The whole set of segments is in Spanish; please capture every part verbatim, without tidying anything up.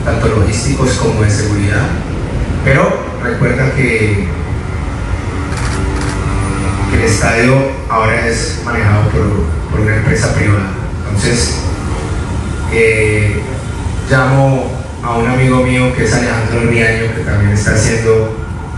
tanto logísticos como de seguridad, pero recuerda que, que el estadio ahora es manejado por, por una empresa privada. Entonces, eh, llamo a un amigo mío que es Alejandro Riaño, que también está haciendo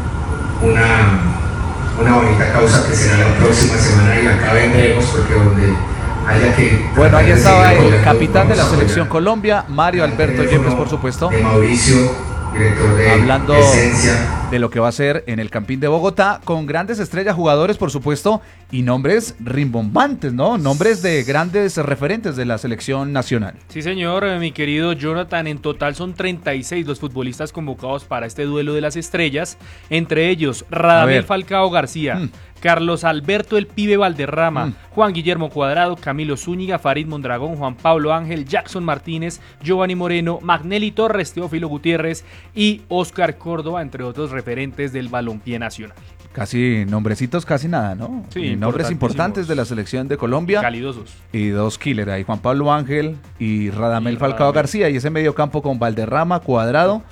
una, una bonita causa que será la próxima semana, y acá vendremos porque donde haya que... Bueno, ahí estaba el capitán de la selección Colombia, Mario Alberto Yepes, por supuesto, de Mauricio, director de hablando Esencia, de lo que va a ser en el Campín de Bogotá, con grandes estrellas, jugadores, por supuesto, y nombres rimbombantes, ¿no? Nombres de grandes referentes de la selección nacional. Sí, señor, mi querido Jonathan, en total son treinta y seis los futbolistas convocados para este duelo de las estrellas, entre ellos Radamel Falcao García, hmm. Carlos Alberto El Pibe Valderrama, mm. Juan Guillermo Cuadrado, Camilo Zúñiga, Farid Mondragón, Juan Pablo Ángel, Jackson Martínez, Giovanni Moreno, Magnelli Torres, Teófilo Gutiérrez y Oscar Córdoba, entre otros referentes del balompié nacional. Casi nombrecitos, casi nada, ¿no? Sí, nombres importantes de la selección de Colombia. Calidosos. Y dos killers ahí, Juan Pablo Ángel y Radamel y Falcao Radamel. García. Y ese medio campo con Valderrama, Cuadrado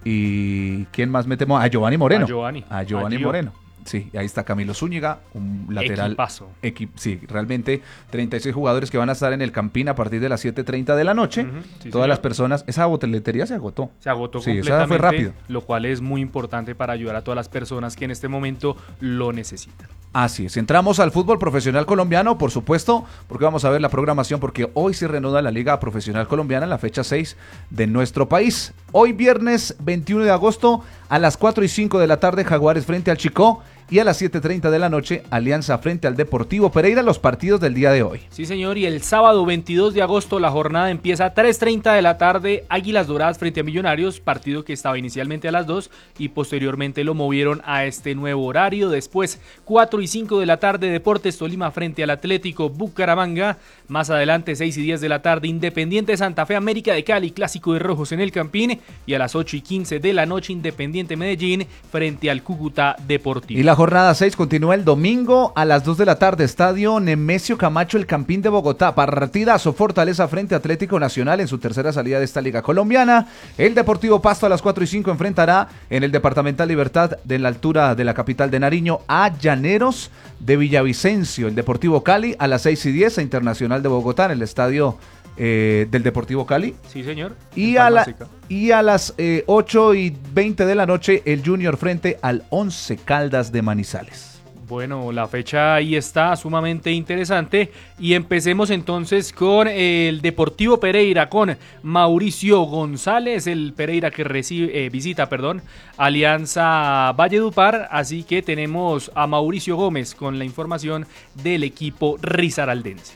y ¿quién más metemos? A Giovanni Moreno. A Giovanni. A Giovanni a Moreno. Sí, ahí está Camilo Zúñiga, un lateral. Equipazo. Equi, sí, realmente treinta y seis jugadores que van a estar en el Campín a partir de las siete treinta de la noche. Uh-huh, sí, Todas señor. las personas, esa boletería se agotó. Se agotó sí, completamente, esa fue rápido. Lo cual es muy importante para ayudar a todas las personas que en este momento lo necesitan. Así es, entramos al fútbol profesional colombiano, por supuesto, porque vamos a ver la programación, porque hoy se reanuda la Liga Profesional Colombiana en la fecha seis de nuestro país. Hoy viernes veintiuno de agosto a las cuatro y cinco de la tarde, Jaguares frente al Chicó. Y a las siete treinta de la noche, Alianza frente al Deportivo Pereira, los partidos del día de hoy. Sí, señor, y el sábado veintidós de agosto la jornada empieza a tres treinta de la tarde, Águilas Doradas frente a Millonarios, partido que estaba inicialmente a las dos y posteriormente lo movieron a este nuevo horario. Después, cuatro y cinco de la tarde, Deportes Tolima frente al Atlético Bucaramanga. Más adelante, seis y diez de la tarde, Independiente Santa Fe América de Cali, clásico de rojos en el Campín. Y a las ocho y quince de la noche, Independiente Medellín frente al Cúcuta Deportivo. Y la jornada seis continúa el domingo a las dos de la tarde, Estadio Nemesio Camacho, el Campín de Bogotá. Partidazo, Fortaleza frente a Atlético Nacional en su tercera salida de esta liga colombiana. El Deportivo Pasto a las cuatro y cinco enfrentará en el Departamental Libertad, de la altura de la capital de Nariño, a Llaneros de Villavicencio. El Deportivo Cali a las seis y diez a Internacional de Bogotá en el estadio Eh, del Deportivo Cali. Sí, señor. Y a, la, y a las eh, ocho y veinte de la noche, el Junior frente al Once Caldas de Manizales. Bueno, la fecha ahí está sumamente interesante y empecemos entonces con el Deportivo Pereira, con Mauricio González, el Pereira que recibe, eh, visita, perdón, Alianza Valledupar, así que tenemos a Mauricio Gómez con la información del equipo risaraldense.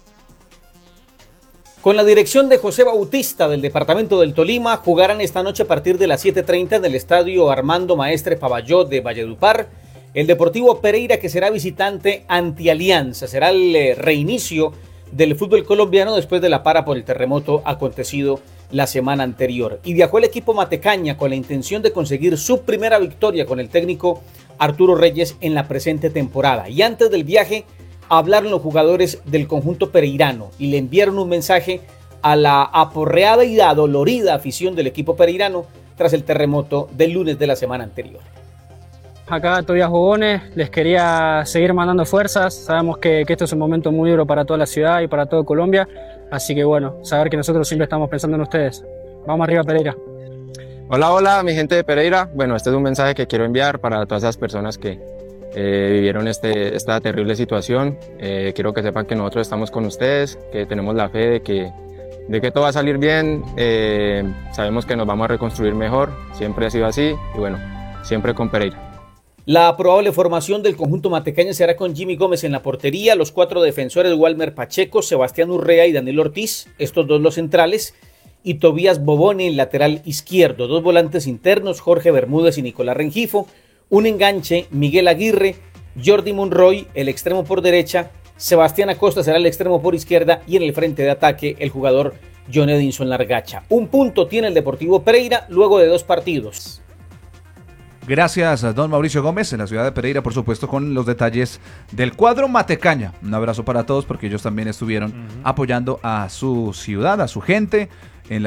Con la dirección de José Bautista del departamento del Tolima, jugarán esta noche a partir de las siete treinta en el estadio Armando Maestre Pavalló de Valledupar el Deportivo Pereira, que será visitante ante Alianza. Será el eh, reinicio del fútbol colombiano después de la para por el terremoto acontecido la semana anterior. Y viajó el equipo matecaña con la intención de conseguir su primera victoria con el técnico Arturo Reyes en la presente temporada. Y antes del viaje hablaron los jugadores del conjunto pereirano y le enviaron un mensaje a la aporreada y adolorida afición del equipo pereirano tras el terremoto del lunes de la semana anterior. Acá todavía jugones, les quería seguir mandando fuerzas. Sabemos que, que esto es un momento muy duro para toda la ciudad y para todo Colombia, así que bueno, saber que nosotros siempre estamos pensando en ustedes. Vamos arriba, Pereira. Hola, hola, mi gente de Pereira. Bueno, este es un mensaje que quiero enviar para todas esas personas que eh, vivieron este, esta terrible situación. Eh, quiero que sepan que nosotros estamos con ustedes, que tenemos la fe de que, de que todo va a salir bien. Eh, sabemos que nos vamos a reconstruir mejor, siempre ha sido así y bueno, siempre con Pereira. La probable formación del conjunto matecaña será con Jimmy Gómez en la portería, los cuatro defensores Walmer Pacheco, Sebastián Urrea y Daniel Ortiz, estos dos los centrales, y Tobías Bobone en lateral izquierdo, dos volantes internos, Jorge Bermúdez y Nicolás Rengifo, un enganche, Miguel Aguirre, Jordi Monroy, el extremo por derecha, Sebastián Acosta será el extremo por izquierda y en el frente de ataque el jugador John Edinson Largacha. Un punto tiene el Deportivo Pereira luego de dos partidos. Gracias a don Mauricio Gómez en la ciudad de Pereira, por supuesto, con los detalles del cuadro matecaña. Un abrazo para todos porque ellos también estuvieron uh-huh. apoyando a su ciudad, a su gente.